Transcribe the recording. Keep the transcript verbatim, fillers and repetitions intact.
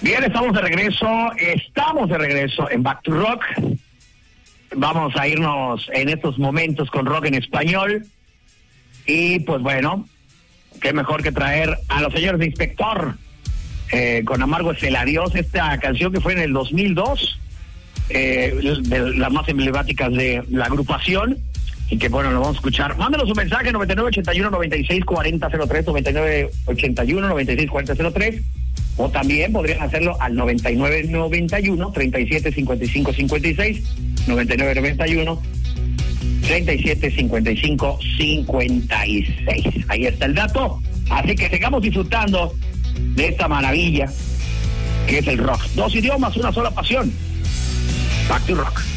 Bien, estamos de regreso, estamos de regreso en Back to Rock. Vamos a irnos en estos momentos con rock en español. Y pues bueno, qué mejor que traer a los señores de Inspector, eh, con Amargo es el adiós, esta canción que fue en el dos mil dos, eh, de las más emblemáticas de la agrupación. Y que bueno, lo vamos a escuchar. Mándenos un mensaje noventa y nueve ochenta y uno noventa y seis cuarenta cero tres, noventa y nueve ochenta y uno noventa y seis cuarenta cero tres, o también podrían hacerlo al noventa y nueve noventa y uno treinta y siete cincuenta y cinco cincuenta y seis, noventa y nueve noventa y uno treinta y siete cincuenta y cinco cincuenta y seis. Ahí está el dato. Así que sigamos disfrutando de esta maravilla que es el rock. Dos idiomas, una sola pasión. Back to Rock.